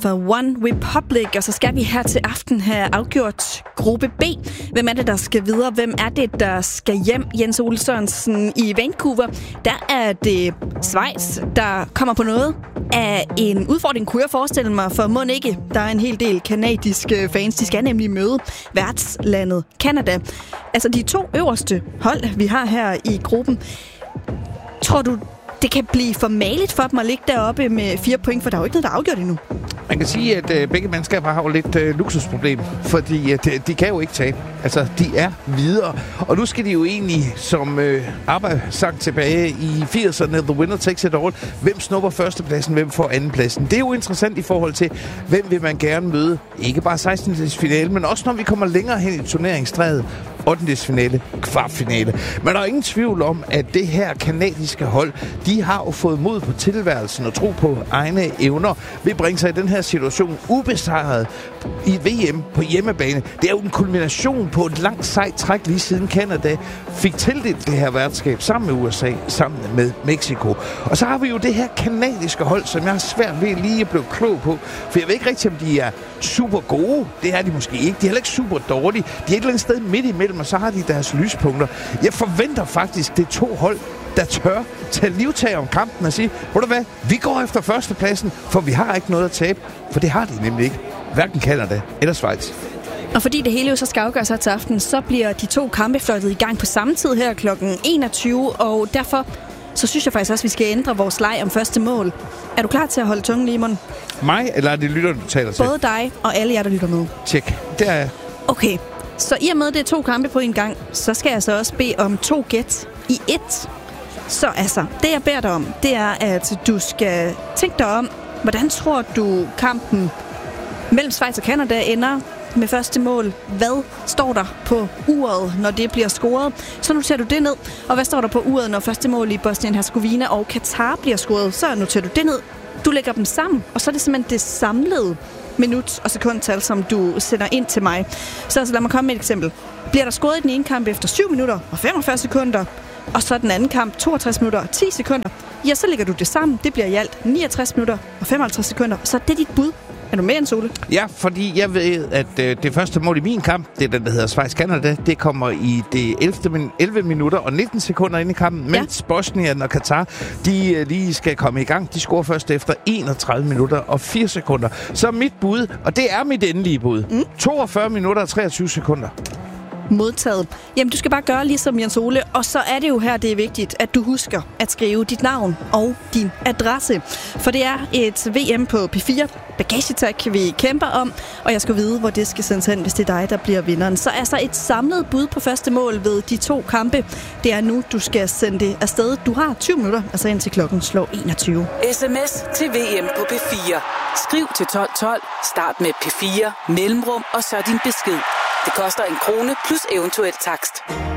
for One Republic, og så skal vi her til aften have afgjort gruppe B. Hvem er det, der skal videre? Hvem er det, der skal hjem? Jens Ole Sørensen i Vancouver. Der er det Schweiz, der kommer på noget af en udfordring, kunne jeg forestille mig, for må ikke. Der er en hel del kanadiske fans. De skal nemlig møde værtslandet Canada. Altså de 2 øverste hold, vi har her i gruppen. Tror du, det kan blive for maligt for dem at ligge deroppe med 4 point, for der er jo ikke noget, der er afgjort endnu? Man kan sige, at begge mandskaber har jo lidt luksusproblem, fordi de kan jo ikke tabe. Altså, de er videre. Og nu skal de jo egentlig, som ABBA sagt tilbage i 80'erne, The winner takes it all. Hvem snupper førstepladsen, hvem får andenpladsen? Det er jo interessant i forhold til, hvem vil man gerne møde. Ikke bare 16-finale, men også når vi kommer længere hen i turneringstræet. 8-finale, kvartfinale. Men der er ingen tvivl om, at det her kanadiske hold, de har jo fået mod på tilværelsen og tro på egne evner, vil bringe sig i den her situation ubesejret i VM på hjemmebane. Det er jo en kulmination på et langt sejt træk lige siden Canada fik tildelt det her værtskab sammen med USA, sammen med Mexico. Og så har vi jo det her kanadiske hold, som jeg har svært ved lige at blive klog på, for jeg ved ikke rigtig, om de er super gode. Det er de måske ikke. De er heller ikke super dårlige. De er et eller andet sted midt imellem, og så har de deres lyspunkter. Jeg forventer faktisk, det er 2 hold, der tør tage livtag om kampen og sige, ved du hvad, vi går efter førstepladsen, for vi har ikke noget at tabe. For det har de nemlig ikke. Hverken Canada eller Schweiz. Og fordi det hele jo så skal afgøres her til aften, så bliver de 2 kampe fløjtet i gang på samme tid her kl. 21, og derfor så synes jeg faktisk også, at vi skal ændre vores leg om første mål. Er du klar til at holde tungen lige i munden? Mig, eller er det lytter, du taler til? Både dig og alle jer, der lytter med. Tjek, det er jeg. Okay, så i og med, det er 2 kampe på en gang, så skal jeg så også bede om 2 gæt i 1. Så altså, det jeg beder dig om, det er, at du skal tænke dig om, hvordan tror du kampen mellem Schweiz og Canada ender med første mål? Hvad står der på uret, når det bliver scoret? Så noterer du det ned. Og hvad står der på uret, når første mål i Bosnien-Herzegovina og Katar bliver scoret? Så noterer du det ned. Du lægger dem sammen, og så er det simpelthen det samlede minut- og sekundtal, som du sender ind til mig. Så altså, lad mig komme med et eksempel. Bliver der scoret i den ene kamp efter 7 minutter og 45 sekunder, og så den anden kamp 62 minutter og 10 sekunder, ja, så lægger du det sammen. Det bliver i alt 69 minutter og 55 sekunder. Så det er dit bud. Er du med, Jens Ole? Ja, fordi jeg ved, at det første mål i min kamp, det er den, der hedder Schweiz-Canada, det kommer i det 11 minutter og 19 sekunder ind i kampen, mens Bosnien og Katar, de lige skal komme i gang. De scorer først efter 31 minutter og 4 sekunder. Så mit bud, og det er mit endelige bud, 42 minutter og 23 sekunder. Modtaget. Jamen, du skal bare gøre ligesom Jens Ole, og så er det jo her, det er vigtigt, at du husker at skrive dit navn og din adresse. For det er et VM på P4 bagagetag, vi kæmper om, og jeg skal vide, hvor det skal sendes hen, hvis det er dig, der bliver vinderen. Så altså et samlet bud på første mål ved de 2 kampe. Det er nu, du skal sende det afsted. Du har 20 minutter, altså indtil klokken slår 21. SMS til VM på P4. Skriv til 1212, start med P4, mellemrum og så din besked. Det koster 1 krone plus eventuel takst.